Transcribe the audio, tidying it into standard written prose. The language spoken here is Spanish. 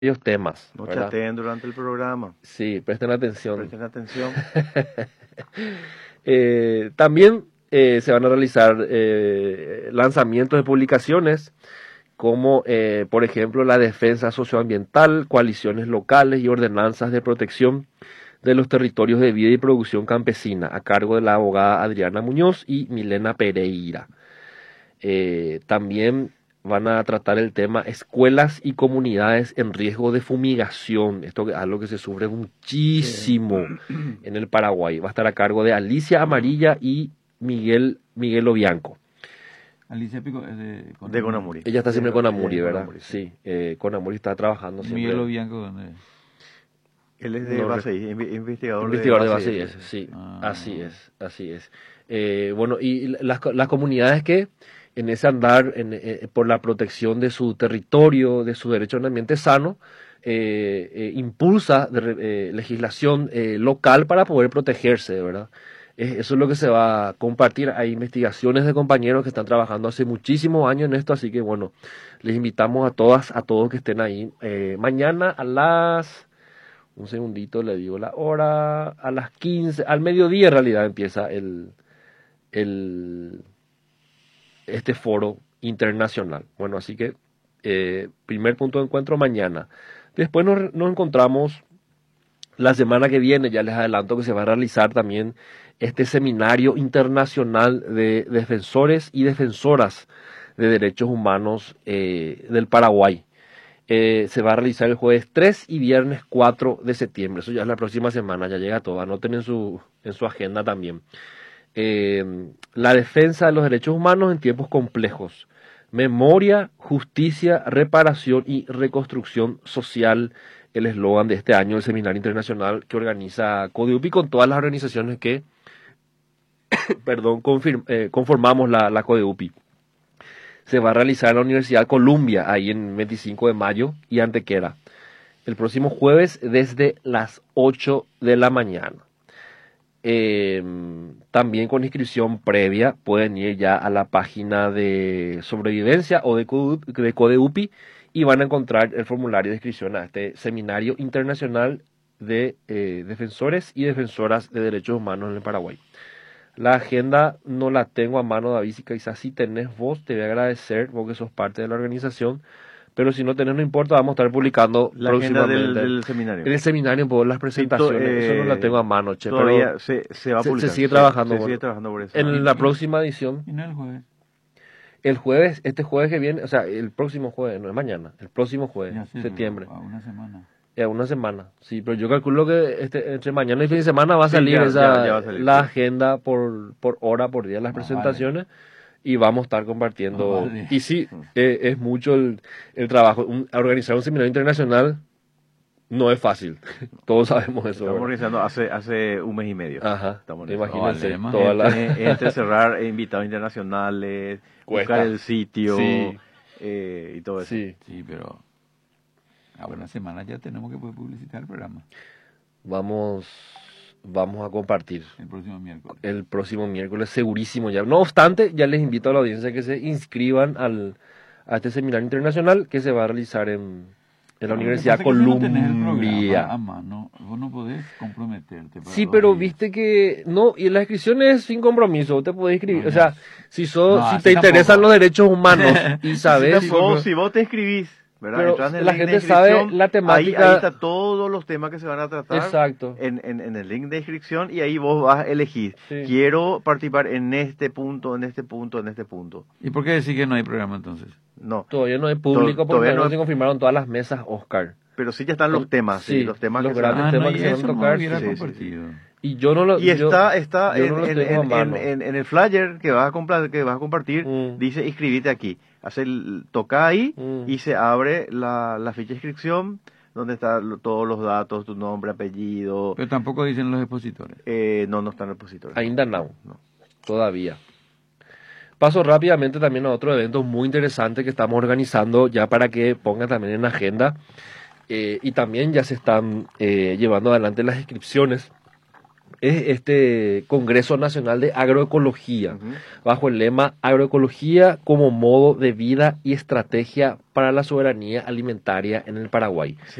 varios temas, No ¿verdad? chateen durante el programa. Sí, presten atención. Presten atención. También se van a realizar lanzamientos de publicaciones como, por ejemplo, la defensa socioambiental, coaliciones locales y ordenanzas de protección de los territorios de vida y producción campesina, a cargo de la abogada Adriana Muñoz y Milena Pereira. También van a tratar el tema escuelas y comunidades en riesgo de fumigación. Esto es algo que se sufre muchísimo en el Paraguay. Va a estar a cargo de Alicia Amarilla y Miguel Obianco. Alicia Pico es De Conamuri. Ella está siempre con Amuri, de ¿verdad? Conamuri, Sí, con Amuri está trabajando siempre. Miguel Obianco, ¿dónde es? Él es de No, base, investigador Investigador de base base, sí, Ah. así es. Bueno, y las comunidades que en ese andar por la protección de su territorio, de su derecho a un ambiente sano, impulsa legislación local para poder protegerse, ¿verdad? Eso es lo que se va a compartir. Hay investigaciones de compañeros que están trabajando hace muchísimos años en esto, así que bueno, les invitamos a todas, a todos que estén ahí. Mañana a las... Un segundito, le digo la hora. A las 15, al mediodía en realidad empieza este foro internacional. Bueno, así que primer punto de encuentro mañana. Después nos encontramos la semana que viene, ya les adelanto que se va a realizar también este seminario internacional de defensores y defensoras de derechos humanos del Paraguay. Se va a realizar el jueves 3 y viernes 4 de septiembre. Eso ya es la próxima semana, ya llega todo. Anoten en su agenda también. La defensa de los derechos humanos en tiempos complejos. Memoria, justicia, reparación y reconstrucción social. El eslogan de este año del Seminario Internacional que organiza CODEUPI con todas las organizaciones que conformamos la CODEUPI. Se va a realizar en la Universidad Columbia, ahí en 25 de mayo y Antequera. El próximo jueves desde las 8 de la mañana. También con inscripción previa pueden ir ya a la página de sobrevivencia o de CODEUPI y van a encontrar el formulario de inscripción a este Seminario Internacional de Defensores y Defensoras de Derechos Humanos en el Paraguay. La agenda no la tengo a mano, David, si quizás si tenés vos, te voy a agradecer porque sos parte de la organización, pero si no tenés, no importa, vamos a estar publicando La agenda próximamente del seminario. en el seminario por las presentaciones, eso no la tengo a mano, che, todavía pero se va a publicar. se sigue trabajando, Se bueno. sigue trabajando por eso. En la próxima edición, Y no el jueves. el jueves, este jueves que viene, o sea, el próximo jueves, no es mañana, el próximo jueves, Ya sé, septiembre. pero a una semana. Una semana, sí, pero yo calculo que entre mañana y fin de semana va a Sí, salir ya esa va a salir, la sí. agenda por hora, por día, las presentaciones, y vamos a estar compartiendo. Vale. Y sí, es mucho el trabajo. Organizar un seminario internacional no es fácil, todos sabemos eso. Estamos ¿verdad? organizando hace un mes y medio. Ajá, Estamos en eso. imagínense, Vale, toda la... Entre cerrar invitados internacionales, Cuesta. buscar el sitio Sí. Y todo eso. Sí, Sí, pero a una semana ya tenemos que poder publicitar el programa. vamos a compartir El próximo miércoles. el próximo miércoles, segurísimo ya. No obstante, ya les invito a la audiencia que se inscriban a este seminario internacional que se va a realizar en la Universidad Lo que pasa es que si no tenés el Columbia. programa a mano, vos no podés comprometerte. para Sí, 2 pero días. viste que no, y la inscripción es sin compromiso, vos te podés inscribir, No, o sea, ya. si No, si así te interesan tampoco. los derechos humanos y sabes, Si vos te inscribís, ¿verdad? Pero Entras en el la link de gente sabe inscripción, la temática. Ahí está todos los temas que se van a tratar. Exacto. En el link de inscripción y ahí vos vas a elegir. Sí. Quiero participar en este punto, en este punto, en este punto. ¿Y por qué decir que no hay programa entonces? No, Todavía no es público porque Todavía no no se es- confirmaron todas las mesas Oscar. pero sí ya están los temas, Sí, los temas los que se grandes van a- temas no, que y se van a eso no tocar, hubiera sí, sí, compartido. Y yo no lo Y está yo no los tengo a mano. en el flyer que vas a compartir, Mm. dice inscribite aquí. Toca ahí Mm. y se abre la ficha de inscripción donde están todos los datos, tu nombre, apellido. Pero tampoco dicen los expositores. No está en el repositorio. Ainda no. No. Todavía. Paso rápidamente también a otro evento muy interesante que estamos organizando ya para que pongan también en agenda. Y también ya se están llevando adelante las inscripciones es este Congreso Nacional de Agroecología, Ujú. bajo el lema Agroecología como modo de vida y estrategia para la soberanía alimentaria en el Paraguay.